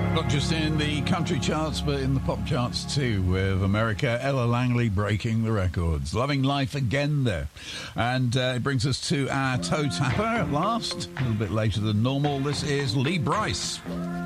Not just in the country charts, but in the pop charts too, with America, Ella Langley breaking the records. Loving life again there. And it brings us to our toe tapper at last, a little bit later than normal. This is Lee Brice.